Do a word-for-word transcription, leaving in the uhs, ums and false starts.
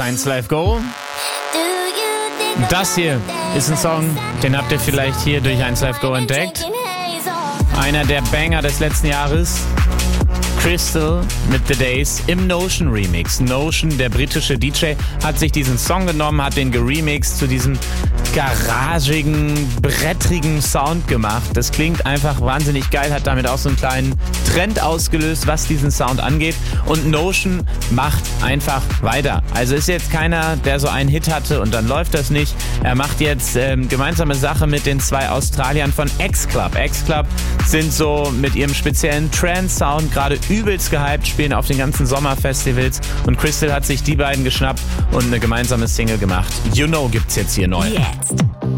eins Live Go. Das hier ist ein Song, den habt ihr vielleicht hier durch eins Live Go entdeckt. Einer der Banger des letzten Jahres. Crystal mit The Days im Notion Remix. Notion, der britische D J, hat sich diesen Song genommen, hat den geremixed zu diesem garagigen, brettrigen Sound gemacht. Das klingt einfach wahnsinnig geil, hat damit auch so einen kleinen Trend ausgelöst, was diesen Sound angeht. Und Notion macht einfach weiter. Also ist jetzt keiner, der so einen Hit hatte und dann läuft das nicht. Er macht jetzt ähm, gemeinsame Sache mit den zwei Australiern von X-Club. X-Club sind so mit ihrem speziellen Trance-Sound gerade übelst gehypt, spielen auf den ganzen Sommerfestivals und Crystal hat sich die beiden geschnappt und eine gemeinsame Single gemacht. You Know gibt's jetzt hier neu. Jetzt